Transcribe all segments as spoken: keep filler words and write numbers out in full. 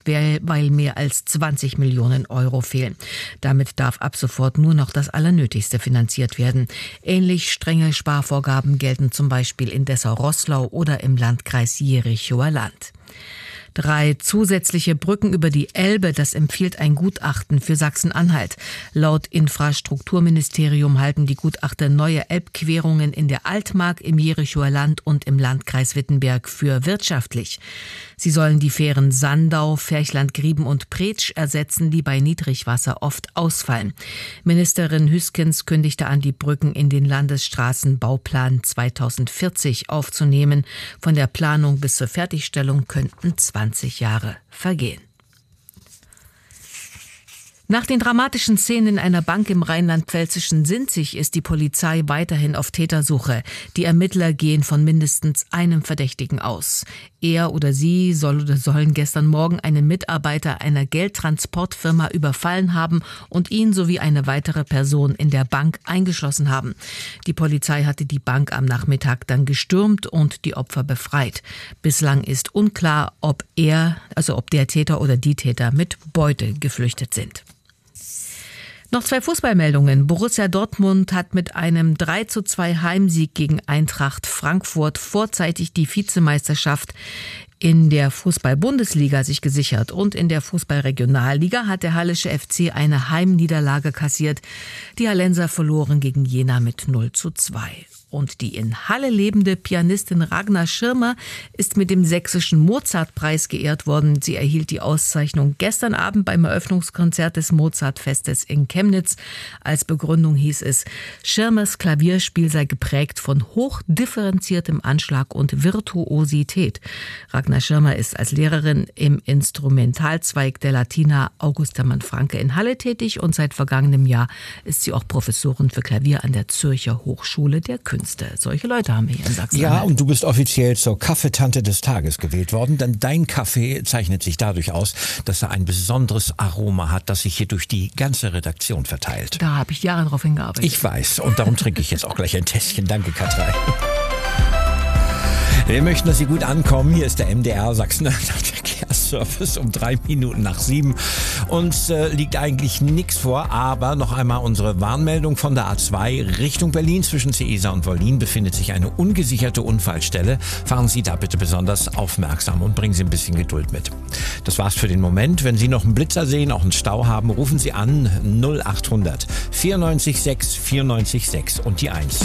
weil mehr als zwanzig Millionen Euro fehlen. Damit darf ab sofort nur noch das Allernötigste finanziert werden. Ähnlich strenge Sparvorgaben gelten zum Beispiel in Dessau-Roßlau oder im Landkreis Jerichower Land. Drei zusätzliche Brücken über die Elbe, das empfiehlt ein Gutachten für Sachsen-Anhalt. Laut Infrastrukturministerium halten die Gutachter neue Elbquerungen in der Altmark, im Jerichower Land und im Landkreis Wittenberg für wirtschaftlich. Sie sollen die Fähren Sandau, Ferchland, Grieben und Pretsch ersetzen, die bei Niedrigwasser oft ausfallen. Ministerin Hüskens kündigte an, die Brücken in den Landesstraßenbauplan zweitausendvierzig aufzunehmen. Von der Planung bis zur Fertigstellung könnten zwanzig Jahre vergehen. Nach den dramatischen Szenen in einer Bank im rheinland-pfälzischen Sinzig ist die Polizei weiterhin auf Tätersuche. Die Ermittler gehen von mindestens einem Verdächtigen aus. Er oder sie soll oder sollen gestern Morgen einen Mitarbeiter einer Geldtransportfirma überfallen haben und ihn sowie eine weitere Person in der Bank eingeschlossen haben. Die Polizei hatte die Bank am Nachmittag dann gestürmt und die Opfer befreit. Bislang ist unklar, ob er, also ob der Täter oder die Täter mit Beute geflüchtet sind. Noch zwei Fußballmeldungen. Borussia Dortmund hat mit einem drei zu zwei Heimsieg gegen Eintracht Frankfurt vorzeitig die Vizemeisterschaft in der Fußball-Bundesliga sich gesichert. Und in der Fußball-Regionalliga hat der Hallische F C eine Heimniederlage kassiert. Die Hallenser verloren gegen Jena mit null zu zwei. Und die in Halle lebende Pianistin Ragnar Schirmer ist mit dem Sächsischen Mozartpreis geehrt worden. Sie erhielt die Auszeichnung gestern Abend beim Eröffnungskonzert des Mozartfestes in Chemnitz. Als Begründung hieß es, Schirmers Klavierspiel sei geprägt von hochdifferenziertem Anschlag und Virtuosität. Ragnar Schirmer ist als Lehrerin im Instrumentalzweig der Latina Augusta Manfranke in Halle tätig und seit vergangenem Jahr ist sie auch Professorin für Klavier an der Zürcher Hochschule der Künste. Solche Leute haben wir hier in Sachsen-Anhalt. Ja, und du bist offiziell zur Kaffeetante des Tages gewählt worden, denn dein Kaffee zeichnet sich dadurch aus, dass er ein besonderes Aroma hat, das sich hier durch die ganze Redaktion verteilt. Da habe ich Jahre drauf hingearbeitet. Ich weiß, und darum trinke ich jetzt auch gleich ein Tässchen. Danke, Katrin. Wir möchten, dass Sie gut ankommen. Hier ist der M D R Sachsen-Anhalt-Verkehrsservice um drei Minuten nach sieben. Uns äh, liegt eigentlich nichts vor, aber noch einmal unsere Warnmeldung von der A zwei Richtung Berlin. Zwischen Ceesa und Wollin befindet sich eine ungesicherte Unfallstelle. Fahren Sie da bitte besonders aufmerksam und bringen Sie ein bisschen Geduld mit. Das war's für den Moment. Wenn Sie noch einen Blitzer sehen, auch einen Stau haben, rufen Sie an null achthundert vierundneunzig sechs vierundneunzig sechs und die eins.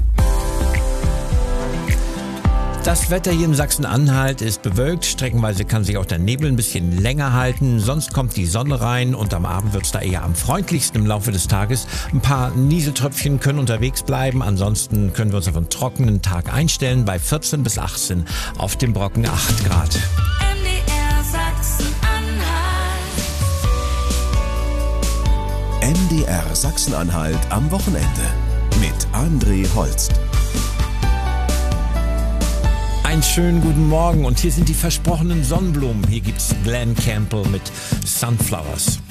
Das Wetter hier in Sachsen-Anhalt ist bewölkt. Streckenweise kann sich auch der Nebel ein bisschen länger halten. Sonst kommt die Sonne rein und am Abend wird es da eher am freundlichsten im Laufe des Tages. Ein paar Nieseltröpfchen können unterwegs bleiben. Ansonsten können wir uns auf einen trockenen Tag einstellen. Bei vierzehn bis achtzehn auf dem Brocken acht Grad. M D R Sachsen-Anhalt. M D R Sachsen-Anhalt am Wochenende mit André Holst. Einen schönen guten Morgen und hier sind die versprochenen Sonnenblumen. Hier gibt's Glenn Campbell mit Sunflowers.